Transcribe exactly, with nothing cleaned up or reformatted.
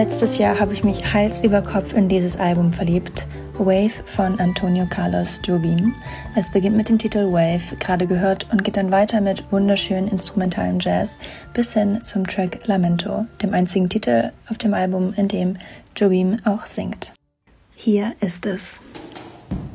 Letztes Jahr habe ich mich Hals über Kopf in dieses Album verliebt. Wave von Antonio Carlos Jobim. Es beginnt mit dem Titel Wave, gerade gehört, und geht dann weiter mit wunderschönen instrumentalen Jazz bis hin zum Track Lamento, dem einzigen Titel auf dem Album, in dem Jobim auch singt. Hier ist es.